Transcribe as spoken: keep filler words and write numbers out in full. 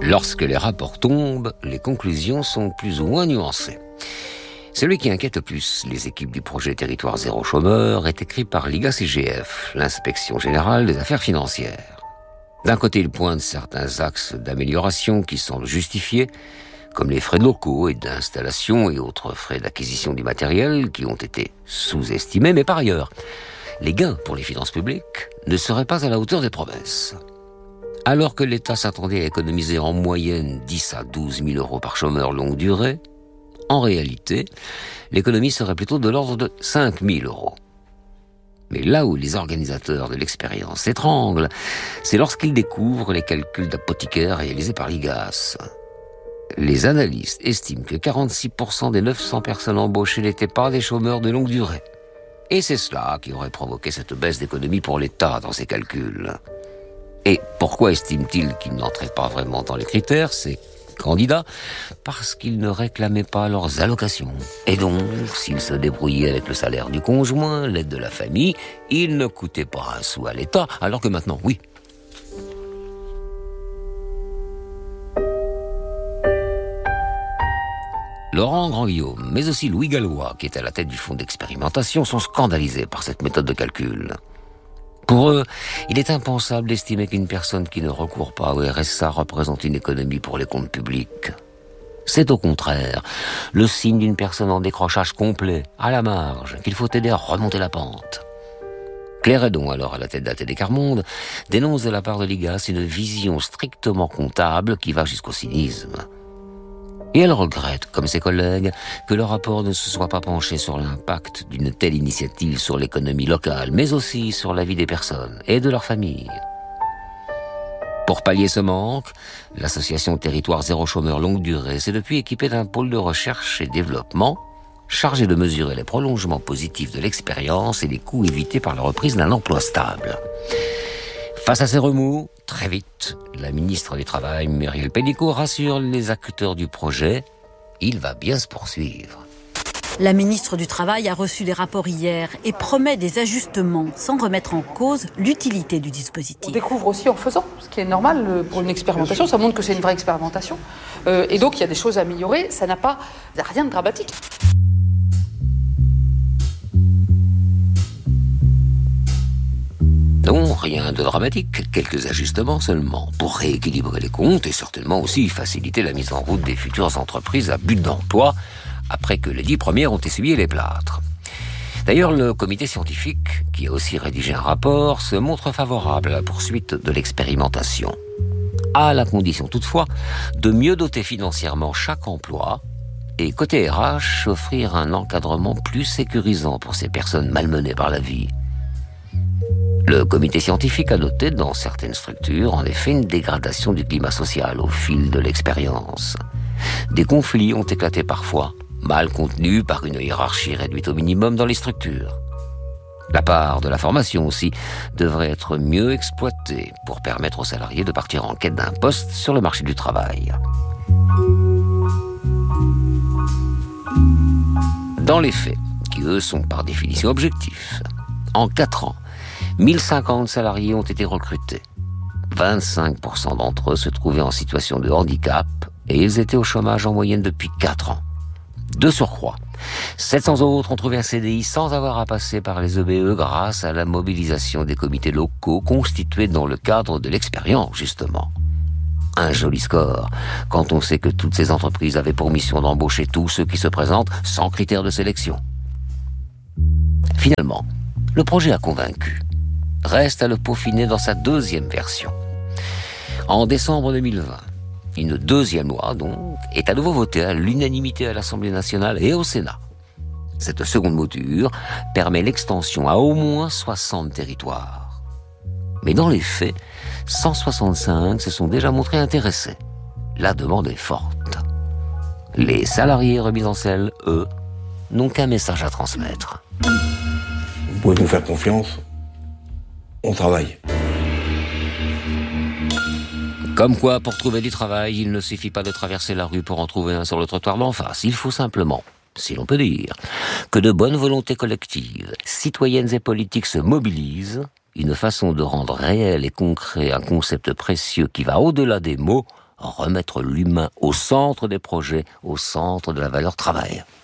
Lorsque les rapports tombent, les conclusions sont plus ou moins nuancées. Celui qui inquiète le plus les équipes du projet Territoire Zéro Chômeur est écrit par l'I G A C G F, l'Inspection Générale des Affaires Financières. D'un côté, il pointe certains axes d'amélioration qui semblent justifiés, comme les frais de locaux et d'installation et autres frais d'acquisition du matériel qui ont été sous-estimés, mais par ailleurs, les gains pour les finances publiques ne seraient pas à la hauteur des promesses. Alors que l'État s'attendait à économiser en moyenne dix à douze mille euros par chômeur longue durée, en réalité, l'économie serait plutôt de l'ordre de cinq mille euros. Mais là où les organisateurs de l'expérience s'étranglent, c'est lorsqu'ils découvrent les calculs d'apothicaire réalisés par l'I G A S. Les analystes estiment que quarante-six pour cent des neuf cents personnes embauchées n'étaient pas des chômeurs de longue durée. Et c'est cela qui aurait provoqué cette baisse d'économie pour l'État dans ses calculs. Et pourquoi estiment-ils qu'ils n'entraient pas vraiment dans les critères, ces candidats? Parce qu'ils ne réclamaient pas leurs allocations. Et donc, s'ils se débrouillaient avec le salaire du conjoint, l'aide de la famille, ils ne coûtaient pas un sou à l'État, alors que maintenant, oui. Laurent Grand-Guillaume, mais aussi Louis Gallois, qui est à la tête du fonds d'expérimentation, sont scandalisés par cette méthode de calcul. Pour eux, il est impensable d'estimer qu'une personne qui ne recourt pas au R S A représente une économie pour les comptes publics. C'est au contraire le signe d'une personne en décrochage complet, à la marge, qu'il faut aider à remonter la pente. Claire Hédon, alors à la tête d'A T D Quart-Monde, dénonce de la part de l'I G A S une vision strictement comptable qui va jusqu'au cynisme. Et elle regrette, comme ses collègues, que le rapport ne se soit pas penché sur l'impact d'une telle initiative sur l'économie locale, mais aussi sur la vie des personnes et de leurs familles. Pour pallier ce manque, l'association Territoire Zéro Chômeur Longue Durée s'est depuis équipée d'un pôle de recherche et développement chargé de mesurer les prolongements positifs de l'expérience et les coûts évités par la reprise d'un emploi stable. Face à ces remous, très vite, la ministre du Travail, Muriel Pénicaud, rassure les acteurs du projet. Il va bien se poursuivre. La ministre du Travail a reçu les rapports hier et promet des ajustements sans remettre en cause l'utilité du dispositif. On découvre aussi en faisant, ce qui est normal pour une expérimentation. Ça montre que c'est une vraie expérimentation. Euh, et donc, il y a des choses à améliorer. Ça n'a pas, ça n'a rien de dramatique. Non, rien de dramatique, quelques ajustements seulement, pour rééquilibrer les comptes et certainement aussi faciliter la mise en route des futures entreprises à but d'emploi, après que les dix premières ont essuyé les plâtres. D'ailleurs, le comité scientifique, qui a aussi rédigé un rapport, se montre favorable à la poursuite de l'expérimentation, à la condition toutefois de mieux doter financièrement chaque emploi et, côté R H, offrir un encadrement plus sécurisant pour ces personnes malmenées par la vie. Le comité scientifique a noté dans certaines structures, en effet, une dégradation du climat social au fil de l'expérience. Des conflits ont éclaté parfois, mal contenus par une hiérarchie réduite au minimum dans les structures. La part de la formation aussi devrait être mieux exploitée pour permettre aux salariés de partir en quête d'un poste sur le marché du travail. Dans les faits, qui eux sont par définition objectifs, en quatre ans, mille cinquante salariés ont été recrutés. vingt-cinq pour cent d'entre eux se trouvaient en situation de handicap et ils étaient au chômage en moyenne depuis quatre ans. De surcroît, sept cents autres ont trouvé un C D I sans avoir à passer par les E B E grâce à la mobilisation des comités locaux constitués dans le cadre de l'expérience, justement. Un joli score, quand on sait que toutes ces entreprises avaient pour mission d'embaucher tous ceux qui se présentent sans critères de sélection. Finalement, le projet a convaincu. Reste à le peaufiner dans sa deuxième version. En décembre deux mille vingt, une deuxième loi, donc, est à nouveau votée à l'unanimité à l'Assemblée nationale et au Sénat. Cette seconde mouture permet l'extension à au moins soixante territoires. Mais dans les faits, cent soixante-cinq se sont déjà montrés intéressés. La demande est forte. Les salariés remis en selle, eux, n'ont qu'un message à transmettre. Vous pouvez nous faire confiance ? On travaille. Comme quoi, pour trouver du travail, il ne suffit pas de traverser la rue pour en trouver un sur le trottoir d'en face. Il faut simplement, si l'on peut dire, que de bonnes volontés collectives, citoyennes et politiques se mobilisent, une façon de rendre réel et concret un concept précieux qui va au-delà des mots, remettre l'humain au centre des projets, au centre de la valeur travail.